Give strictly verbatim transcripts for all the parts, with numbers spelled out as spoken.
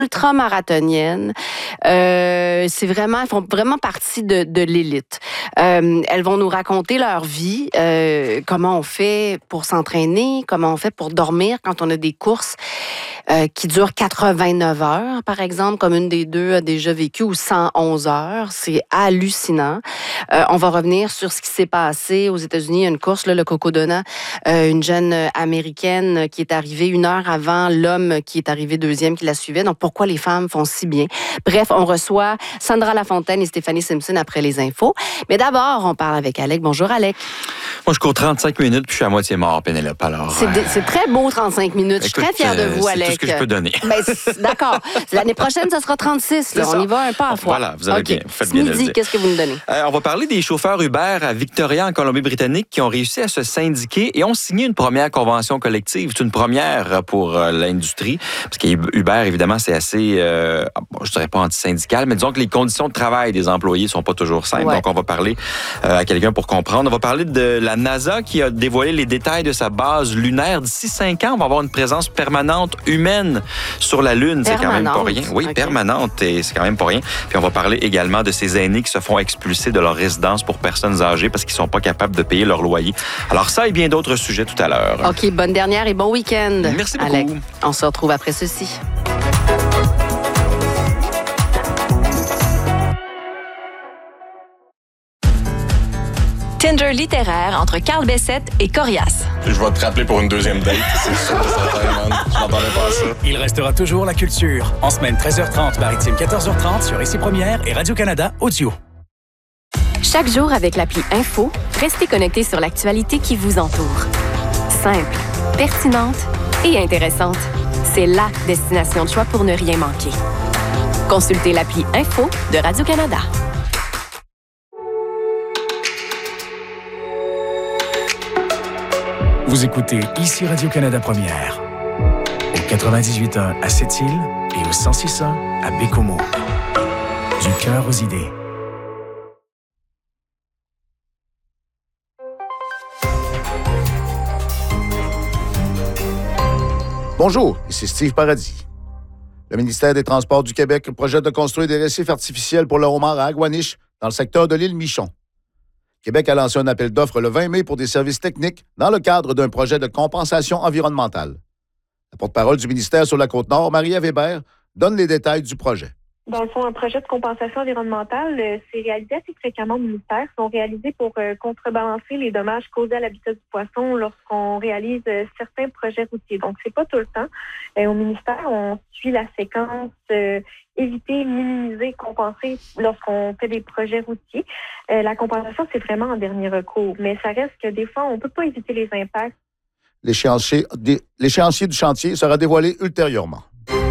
ultramarathoniennes. Euh, c'est vraiment, elles font vraiment partie de, de l'élite. Euh, elles vont nous raconter leur vie, euh, comment on fait pour s'entraîner, comment on fait pour dormir quand on a des courses euh, qui durent quatre-vingt-neuf heures, par exemple, comme une des deux a déjà vécu, ou cent onze heures. C'est hallucinant. Euh, on va revenir sur ce qui s'est passé aux États-Unis. Il y a une course, là, le Cocodona, euh, une jeune américaine qui est arrivée une heure avant l'homme qui est arrivé deuxième, qui la suivait. Donc, pourquoi les femmes font si bien? Bref, on reçoit Sandra Lafontaine et Stéphanie Simpson après les infos. Mais d'abord, on parle avec Alec. Bonjour, Alec. Moi, je cours trente-cinq minutes puis je suis à moitié mort, Pénélope. Alors, c'est, de, c'est très beau, trente-cinq minutes. Écoute, je suis très fière de vous, c'est Alec. C'est tout ce que je peux donner. Ben, d'accord. L'année prochaine, ça sera trente-six. Là. On y va un pas à fois. Voilà, vous avez okay. bien, vous faites Ce bien midi, de le dire. Qu'est-ce que vous nous donnez? Euh, on va parler des chauffeurs Uber à Victoria, en Colombie-Britannique, qui ont réussi à se syndiquer et ont signé une première convention collective. C'est une première pour euh, l'industrie, parce qu'Uber, évidemment, c'est assez, euh, je dirais pas anti-syndical, mais disons que les conditions de travail des employés sont pas toujours simples. Ouais. Donc, on va parler euh, à quelqu'un pour comprendre. On va parler de la NASA qui a dévoilé les détails de sa base lunaire. D'ici cinq ans, on va avoir une présence permanente humaine sur la Lune. C'est quand même pas rien. Oui, okay. Permanente, et c'est quand même pas rien. Puis on va parler également de ces aînés qui se font expulser de leur résidence pour personnes âgées parce qu'ils sont pas capables de payer leur loyer. Alors ça et bien d'autres sujets tout à l'heure. OK, bonne dernière et bon week-end. Merci beaucoup. Alec. On se retrouve après ceci. Tinder littéraire entre Carl Bessette et Corias. Je vais te rappeler pour une deuxième date. C'est sûr, certain, man. Je m'entendais pas à ça. Il restera toujours la culture. En semaine treize heures trente, maritime quatorze heures trente sur Ici Première et Radio-Canada Audio. Chaque jour avec l'appli Info, restez connectés sur l'actualité qui vous entoure. Simple, pertinente et intéressante. C'est la destination de choix pour ne rien manquer. Consultez l'appli Info de Radio-Canada. Vous écoutez Ici Radio-Canada Première, au quatre-vingt-dix-huit point un à Sept-Îles et au cent six point un à Bécomo. Du cœur aux idées. Bonjour, ici Steve Paradis. Le ministère des Transports du Québec projette de construire des récifs artificiels pour le homard à Agwanish, dans le secteur de l'île Michon. Québec a lancé un appel d'offres le vingt mai pour des services techniques dans le cadre d'un projet de compensation environnementale. La porte-parole du ministère sur la Côte-Nord, Marie-Ève Hébert, donne les détails du projet. Dans le fond, un projet de compensation environnementale, euh, c'est réalisé assez fréquemment au ministère. Ils sont réalisés pour euh, contrebalancer les dommages causés à l'habitat du poisson lorsqu'on réalise euh, certains projets routiers. Donc, c'est pas tout le temps. Euh, au ministère, on suit la séquence euh, éviter, minimiser, compenser lorsqu'on fait des projets routiers. Euh, la compensation, c'est vraiment en dernier recours. Mais ça reste que des fois, on peut pas éviter les impacts. L'échéancier, l'échéancier du chantier sera dévoilé ultérieurement.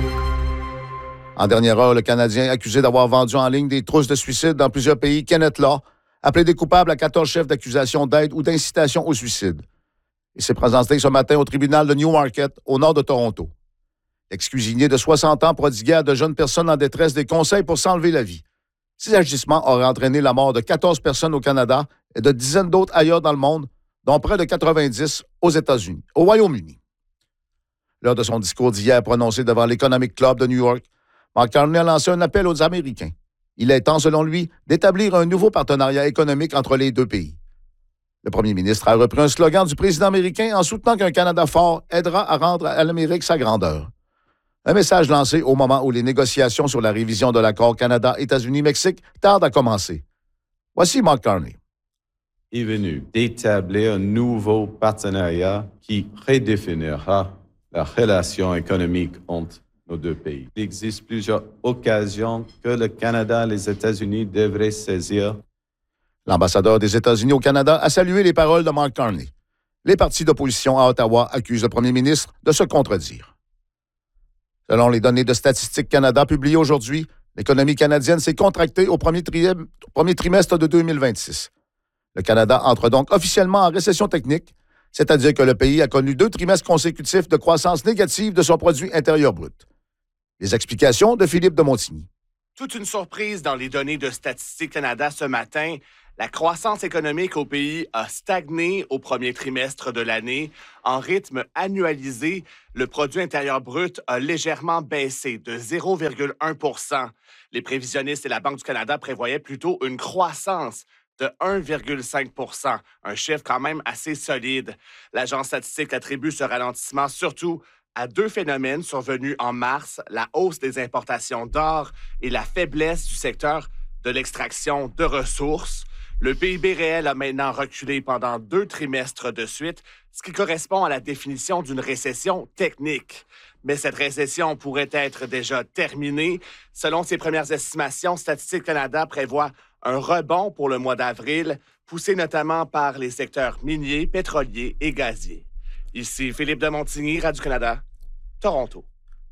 En dernière heure, le Canadien accusé d'avoir vendu en ligne des trousses de suicide dans plusieurs pays, Kenneth Law, a plaidé coupable à quatorze chefs d'accusation d'aide ou d'incitation au suicide. Il s'est présenté ce matin au tribunal de Newmarket, au nord de Toronto. L'ex-cuisinier de soixante ans prodiguait à de jeunes personnes en détresse des conseils pour s'enlever la vie. Ces agissements auraient entraîné la mort de quatorze personnes au Canada et de dizaines d'autres ailleurs dans le monde, dont près de quatre-vingt-dix aux États-Unis, au Royaume-Uni. Lors de son discours d'hier prononcé devant l'Economic Club de New York, Mark Carney a lancé un appel aux Américains. Il est temps, selon lui, d'établir un nouveau partenariat économique entre les deux pays. Le premier ministre a repris un slogan du président américain en soutenant qu'un Canada fort aidera à rendre à l'Amérique sa grandeur. Un message lancé au moment où les négociations sur la révision de l'accord Canada-États-Unis-Mexique tardent à commencer. Voici Mark Carney. Est venu d'établir un nouveau partenariat qui redéfinira la relation économique entre nos deux pays. Il existe plusieurs occasions que le Canada et les États-Unis devraient saisir. L'ambassadeur des États-Unis au Canada a salué les paroles de Mark Carney. Les partis d'opposition à Ottawa accusent le premier ministre de se contredire. Selon les données de Statistique Canada publiées aujourd'hui, l'économie canadienne s'est contractée au premier, tri- premier trimestre de deux mille vingt-six. Le Canada entre donc officiellement en récession technique, c'est-à-dire que le pays a connu deux trimestres consécutifs de croissance négative de son produit intérieur brut. Les explications de Philippe de Montigny. Toute une surprise dans les données de Statistique Canada ce matin. La croissance économique au pays a stagné au premier trimestre de l'année. En rythme annualisé, le produit intérieur brut a légèrement baissé de zéro virgule un pour cent. Les prévisionnistes et la Banque du Canada prévoyaient plutôt une croissance de un virgule cinq pour cent, un chiffre quand même assez solide. L'agence statistique attribue ce ralentissement surtout à deux phénomènes survenus en mars, la hausse des importations d'or et la faiblesse du secteur de l'extraction de ressources. Le P I B réel a maintenant reculé pendant deux trimestres de suite, ce qui correspond à la définition d'une récession technique. Mais cette récession pourrait être déjà terminée. Selon ses premières estimations, Statistique Canada prévoit un rebond pour le mois d'avril, poussé notamment par les secteurs miniers, pétroliers et gaziers. Ici Philippe de Montigny, Radio-Canada, Toronto.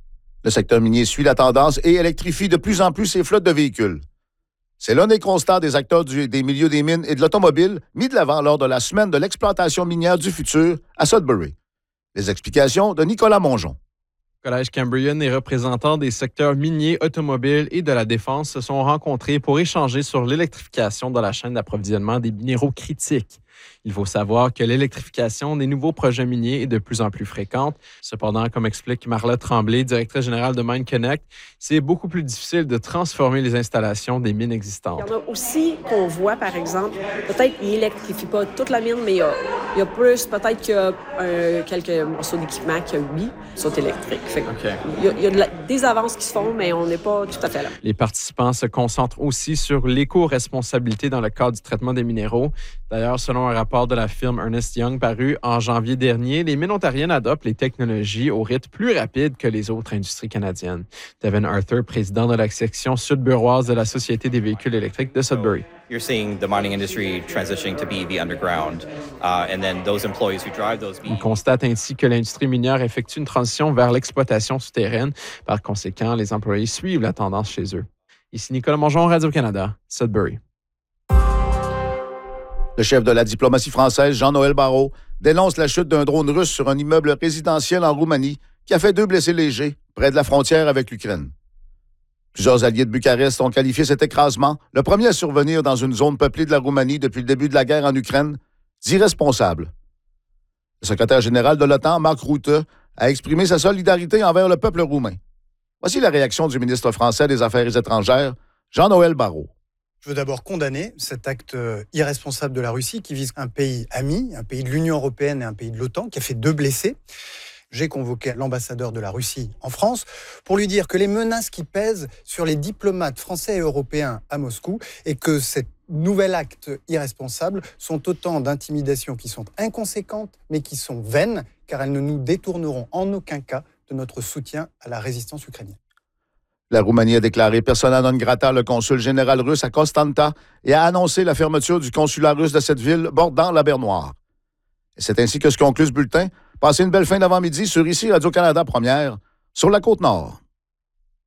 Le secteur minier suit la tendance et électrifie de plus en plus ses flottes de véhicules. C'est l'un des constats des acteurs du, des milieux des mines et de l'automobile mis de l'avant lors de la semaine de l'exploitation minière du futur à Sudbury. Les explications de Nicolas Mongeon. Le Collège Cambrian et représentants des secteurs miniers, automobiles et de la défense se sont rencontrés pour échanger sur l'électrification de la chaîne d'approvisionnement des minéraux critiques. Il faut savoir que l'électrification des nouveaux projets miniers est de plus en plus fréquente. Cependant, comme explique Marla Tremblay, directrice générale de Mine Connect, c'est beaucoup plus difficile de transformer les installations des mines existantes. Il y en a aussi qu'on voit, par exemple, peut-être qu'ils n'électrifient pas toute la mine, mais il y a, il y a plus, peut-être qu'il y a euh, quelques morceaux d'équipement qui, oui, sont électriques. Fait que okay. Il y a, il y a de la, des avances qui se font, mais on n'est pas tout à fait là. Les participants se concentrent aussi sur l'éco-responsabilité dans le cadre du traitement des minéraux. D'ailleurs, selon un rapport de la firme Ernst Young paru en janvier dernier, les mines ontariennes adoptent les technologies au rythme plus rapide que les autres industries canadiennes. Devin Arthur, président de la section sud-buroise de la Société des véhicules électriques de Sudbury. You're seeing the mining industry transitioning to B E V underground, uh, and then those employees who drive those B E V. On constate ainsi que l'industrie minière effectue une transition vers l'exploitation souterraine. Par conséquent, les employés suivent la tendance chez eux. Ici Nicolas Mongeon, Radio-Canada, Sudbury. Le chef de la diplomatie française, Jean-Noël Barrot, dénonce la chute d'un drone russe sur un immeuble résidentiel en Roumanie qui a fait deux blessés légers près de la frontière avec l'Ukraine. Plusieurs alliés de Bucarest ont qualifié cet écrasement, le premier à survenir dans une zone peuplée de la Roumanie depuis le début de la guerre en Ukraine, d'irresponsable. Le secrétaire général de l'OTAN, Mark Rutte, a exprimé sa solidarité envers le peuple roumain. Voici la réaction du ministre français des Affaires étrangères, Jean-Noël Barrot. Je veux d'abord condamner cet acte irresponsable de la Russie qui vise un pays ami, un pays de l'Union européenne et un pays de l'OTAN, qui a fait deux blessés. J'ai convoqué l'ambassadeur de la Russie en France pour lui dire que les menaces qui pèsent sur les diplomates français et européens à Moscou et que cet nouvel acte irresponsable sont autant d'intimidations qui sont inconséquentes mais qui sont vaines car elles ne nous détourneront en aucun cas de notre soutien à la résistance ukrainienne. La Roumanie a déclaré persona non grata le consul général russe à Constanta et a annoncé la fermeture du consulat russe de cette ville bordant la mer Noire. Et c'est ainsi que se conclut ce bulletin. Passez une belle fin d'avant-midi sur ici Radio-Canada Première, sur la Côte-Nord.